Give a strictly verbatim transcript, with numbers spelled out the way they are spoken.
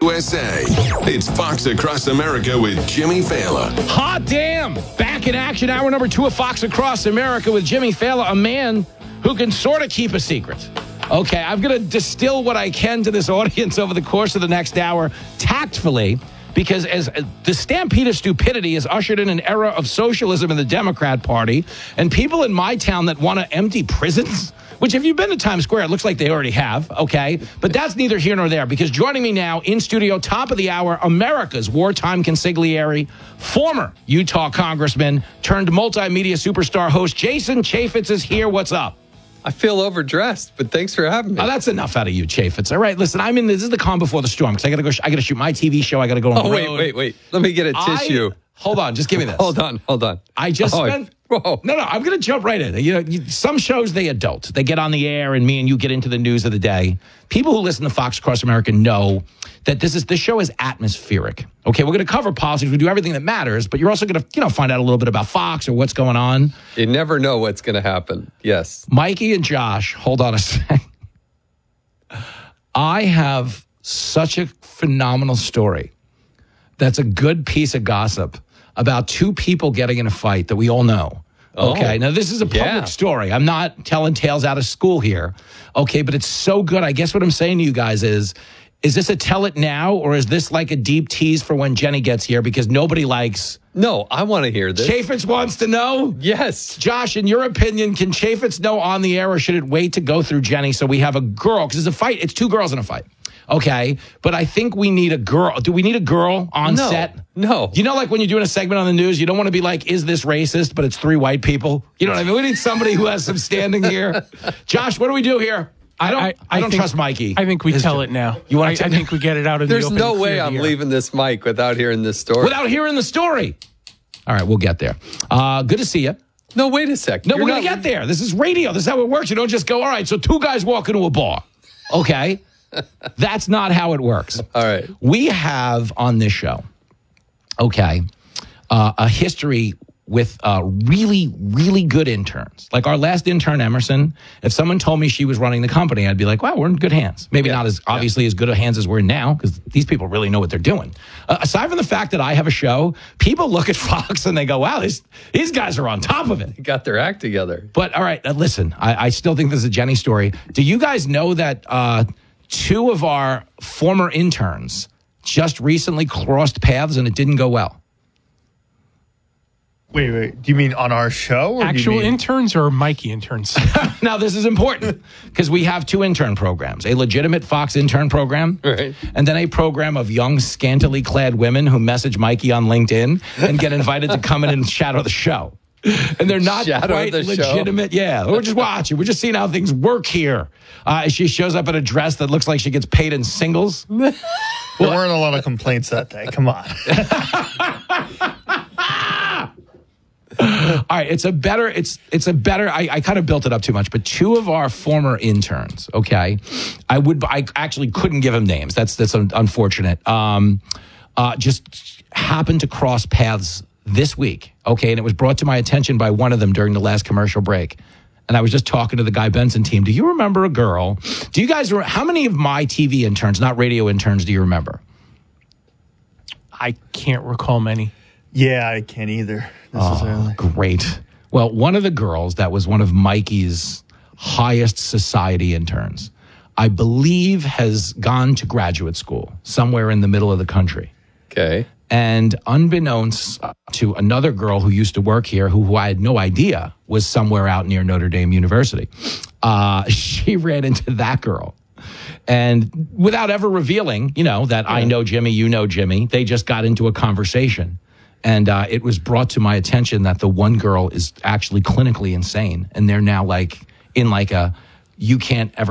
U S A. It's Fox Across America with Jimmy Fallon. Hot damn! Back in action, hour number two of Fox Across America with Jimmy Fallon, a man who can sort of keep a secret. Okay, I'm going to distill what I can to this audience over the course of the next hour tactfully, because as uh, the stampede of stupidity has ushered in an era of socialism in the Democrat Party, and people in my town that want to empty prisons, which if you've been to Times Square, it looks like they already have, okay? But that's neither here nor there, because joining me now in studio, top of the hour, America's wartime consigliere, former Utah congressman turned multimedia superstar host, Jason Chaffetz is here. What's up? I feel overdressed, but thanks for having me. Oh, that's enough out of you, Chaffetz. All right, listen, I'm in this. This is the calm before the storm, because I got to go. I got to shoot my T V show. I got to go on oh, the wait, road. wait, wait. Let me get a tissue. I, hold on, just give me this. Hold on, hold on. I just oh, spent. Whoa. No, no, I'm going to jump right in. You know, you, some shows, they adult. They get on the air, and me and you get into the news of the day. People who listen to Fox Across America know that this is this show is atmospheric. Okay, we're going to cover politics. We do everything that matters, but you're also going to, you know, find out a little bit about Fox or what's going on. You never know what's going to happen. Yes. Mikey and Josh, hold on a sec. I have such a phenomenal story that's a good piece of gossip about two people getting in a fight that we all know. Okay, oh, now this is a public yeah. story. I'm not telling tales out of school here. Okay, but it's so good. I guess what I'm saying to you guys is, is this a tell it now, or is this like a deep tease for when Jenny gets here? Because nobody likes... No, I want to hear this. Chaffetz wants to know? Yes. Josh, in your opinion, can Chaffetz know on the air, or should it wait to go through Jenny so we have a girl? Because it's a fight. It's two girls in a fight. Okay, but I think we need a girl. Do we need a girl on no, set? No. You know, like when you're doing a segment on the news, you don't want to be like, is this racist? But it's three white people. You know what I mean? We need somebody who has some standing here. Josh, what do we do here? I don't. I, I, I don't think, trust Mikey. I think we tell it now. You want? I, to I think we get it out of There's the open. There's no way I'm here. leaving this mic without hearing this story. Without hearing the story. All right, we'll get there. Uh, good to see you. No, wait a sec. No, You're we're going to not... get there. This is radio. This is how it works. You don't just go, all right, so two guys walk into a bar. Okay? That's not how it works. All right. We have on this show, okay, uh, a history with uh, really, really good interns. Like our last intern, Emerson, if someone told me she was running the company, I'd be like, wow, we're in good hands. Maybe yeah. not as obviously yeah. as good a hands as we're in now, because these people really know what they're doing. Uh, aside from the fact that I have a show, people look at Fox and they go, wow, these, these guys are on top of it. Got their act together. But all right, uh, listen, I, I still think this is a Jenny story. Do you guys know that uh, two of our former interns just recently crossed paths and it didn't go well? Wait, wait. Do you mean on our show? Or Actual do you mean... interns or Mikey interns? Now, this is important because we have two intern programs, a legitimate Fox intern program, right. and then a program of young, scantily clad women who message Mikey on LinkedIn and get invited to come in and shadow the show. And they're not shadow quite the legitimate. Show. Yeah, we're just watching. We're just seeing how things work here. Uh, she shows up in a dress that looks like she gets paid in singles. There weren't a lot of complaints that day. Come on. All right, it's a better, it's it's a better, I, I kind of built it up too much, but two of our former interns, okay, I would, I actually couldn't give them names. That's that's unfortunate. Um, uh, just happened to cross paths this week, okay, and it was brought to my attention by one of them during the last commercial break. And I was just talking to the Guy Benson team. Do you remember a girl? Do you guys, how many of my T V interns, not radio interns, do you remember? I can't recall many. Yeah, I can't either. Oh, great. Well, one of the girls that was one of Mikey's highest society interns, I believe has gone to graduate school somewhere in the middle of the country. Okay. And unbeknownst to another girl who used to work here, who, who I had no idea was somewhere out near Notre Dame University, uh, she ran into that girl. And without ever revealing, you know, that yeah. I know Jimmy, you know Jimmy, they just got into a conversation. And uh, it was brought to my attention that the one girl is actually clinically insane. And they're now like in like a, you can't ever